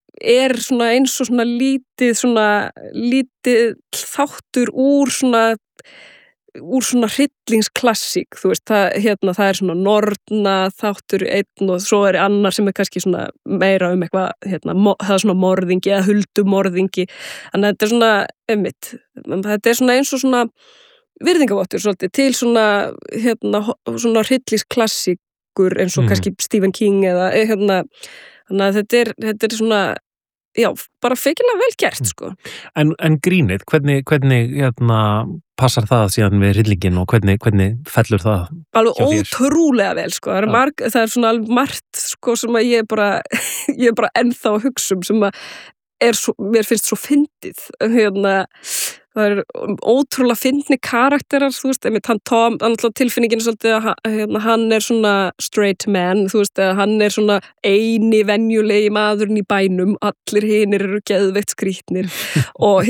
svona eins og svona lítið þáttur úr svona hryllingsklassík, þú veist, það svona norna þáttur einn og svo annar sem kannski svona meira eitthvað, það svona morðingi eða huldumorðingi, þannig að þetta svona, þetta svona eins og svona virðingavottur svolítið til svona, svona hryllingsklassíkur eins og kannski Stephen King eða, þannig að þetta svona, já, bara feikilega vel gert, sko. En grínið, hvernig passar það síðan við hryllingin og hvernig fellur það? Alveg ótrúlega vel, sko. Það svona alveg margt, sko, sem að ég er bara ennþá að hugsa sem að mér finnst svo fyndið. Það ótrúlega fyndni karakterar, þú veist, hann Tom, alltaf tilfinningin svolítið að hann svona straight man, þú veist, að hann svona eini venjulegi maðurinn í bænum, allir hinir eru geðveikt skrýtnir og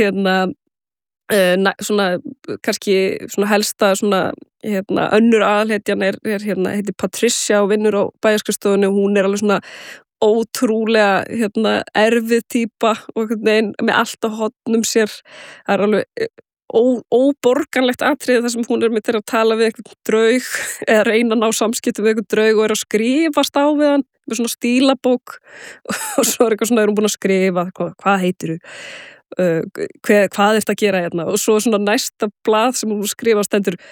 svona kannski svona helsta svona önnur aðalhetjan heitir Patricia og vinnur á bæjarskrifstofunni og hún alveg svona ótrúlega erfið típa og með allt á hornum sér. Það alveg óborganlegt atriði þar sem hún með til að tala við einhvern draug eða reyna að ná samskiptum við einhvern draug og að skrifast á við hann með svona stílabók og svo eitthvað svona hún búin að skrifa, hvað heitirðu? Hvað ertu að gera hérna? Og svo svona næsta blað sem hún skrifa stendur,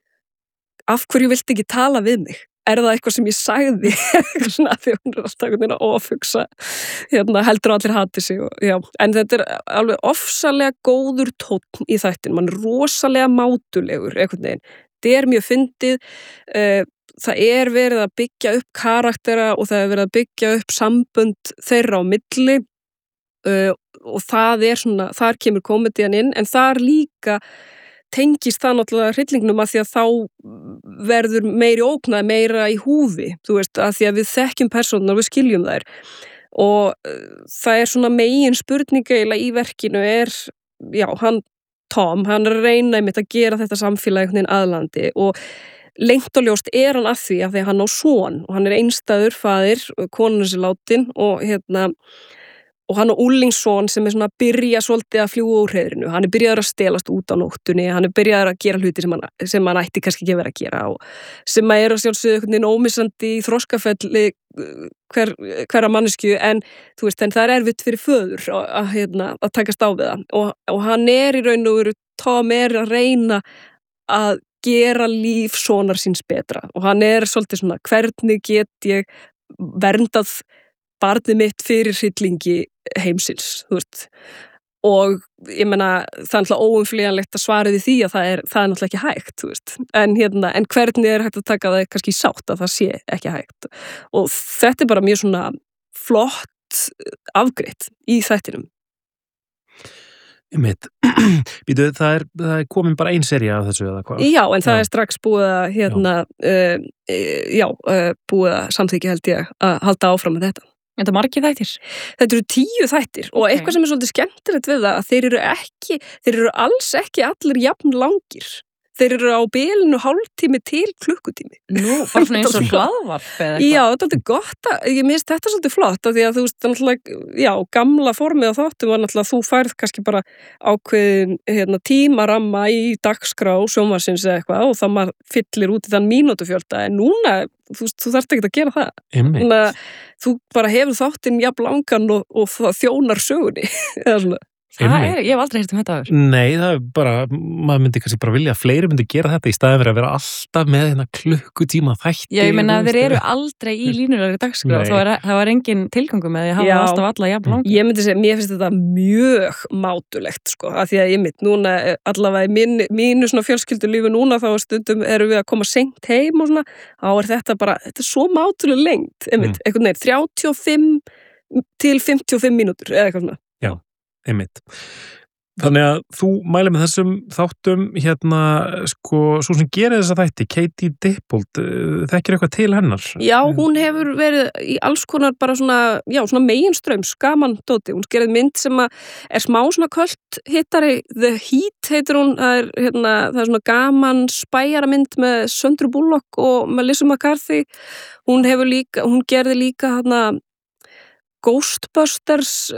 af hverju viltu ekki tala við mig? Það eitthvað sem ég sagði svona, því hún alltaf einhvern veginn að ofhugsa heldur allir hati sig og, já. En þetta alveg ofsalega góður tónn í þættin, mann rosalega mátulegur einhvern veginn, þetta mjög fyndið, það verið að byggja upp karaktera og það verið að byggja upp sambönd þeirra á milli og það svona, þar kemur komedian inn, en þar líka tengist það náttúrulega hryllingnum að því að þá verður meiri ógnað, meira í húfi, þú veist, að því að við þekkjum persónurnar og við skiljum þær og það svona megin spurning eiginlega í verkinu já, Tom, hann að reyna einmitt að gera þetta samfélag einhvern veginn aðlandi og lengt og ljóst hann að því að hann á son og hann einstæður faðir, konan er látin og hann á úlingssón sem svona að byrja svolítið að fljúga úr hreiðrinu, hann byrjaður að stelast út á nóttunni, hann byrjaður að gera hluti sem hann ætti kannski ekki að vera að gera og sem að að sjálfsögðu einhvern veginn ómissandi í þroskaferli hverra manneskju en þú veist, en það erfitt fyrir föður að takast á við það og hann í raun og veru, Tom að reyna að gera líf sonar síns betra og hann svolítið svona, hvernig get ég verndað barnið mitt fyrir hryllingi heimsins, þú veist og ég meina, það náttúrulega óumflýjanlegt að svara því að það náttúrulega ekki hægt, þú veist, en hvernig hægt að taka það kannski í sátt að það sé ekki hægt og þetta bara mjög svona flott afgreitt í þættinum. Býtu, það komin bara ein sería af þessu eða hvað? Já, en það strax búið að búið að samþykja held ég að halda áfram með þetta. Þetta margir þættir? Þetta eru 10 þættir og eitthvað sem svolítið skemmtilegt við það að þeir eru alls ekki allir jafn langir. Þeir eru á bilinu hálftími til klukkutími. Nú, bara svona eins og hlaðvarp eða eitthvað. Já, þetta er gott ég minnst þetta svolítið flott af því að þú veist, náttúrulega, já, gamla formið á þáttum var náttúrulega að þú færð kannski bara ákveðin tímaramma í dagskrá sjónvarpsins eða eitthvað og það maður fyllir út í þann mínútufjölda en núna, þú þarft ekki að gera það. Þannig að þú bara hefur þáttinn jafn langan og þjónar sögunni eða svona. Ég hef aldrei heyrt þetta áður. Nei, það bara, maður myndi kannski bara vilja að fleiri myndi gera þetta í staðin fyrir að vera alltaf með klukkutíma þætti. Já, ég meina að þeir eru aldrei í línulegri dagskrá, það var engin tilgangur með því að hafa alltaf alla jafn langt. Ég myndi segja, mér finnst þetta mjög mátulegt, sko, af því að ég mynd núna, allavega í mínu svona fjölskyldulífi núna, þá stundum erum við að koma seint heim og svona, þá þetta bara, þetta svo mátuleg lengt, einhvern veginn, 35 til 55 mínútur, eða eitthvað svona. Einmitt. Þannig að þú mælir með þessum þáttum sko, svo sem gerir þessa þætti, Katie Dippold, þekkir eitthvað til hennar? Já, hún hefur verið í alls konar bara svona, já, svona meginströms, gaman dóti. Hún gerði mynd sem smá svona költ hittari, The Heat heitir hún, það er svona gaman spæjara mynd með Söndru Bullock og Melissa McCarthy. Hún gerði líka Ghostbusters